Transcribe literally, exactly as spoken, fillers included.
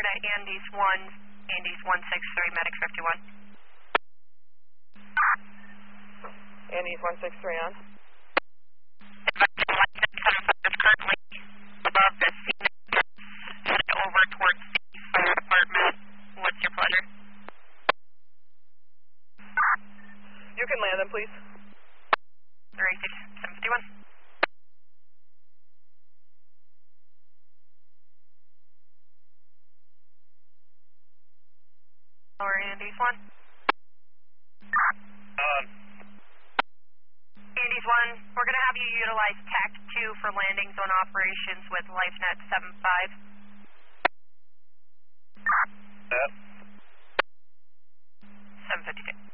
Florida, Andes one, Andes one six three, medic fifty-one. Andes one six three on. one six seven five is currently above the scene, headed over towards the fire department. What's your pleasure? You can land them, please. three six seven fifty-one. Lower Andes one. Um. Andes one, we're going to have you utilize T A C two for landing zone operations with LifeNet seven five. Yep. seven fifty-two.